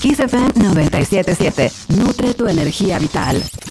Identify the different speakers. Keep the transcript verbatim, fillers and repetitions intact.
Speaker 1: Kiss F M noventa y siete punto siete. Nutre tu energía vital.